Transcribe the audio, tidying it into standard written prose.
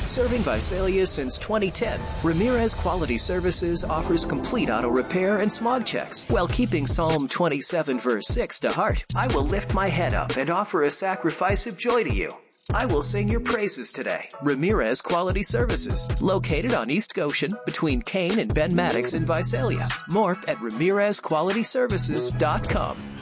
Serving Visalia since 2010, Ramirez Quality Services offers complete auto repair and smog checks while keeping Psalm 27 verse 6 to heart. I will lift my head up and offer a sacrifice of joy to you. I will sing your praises today. Ramirez Quality Services, located on East Goshen between Kane and Ben Maddox in Visalia. More at RamirezQualityServices.com.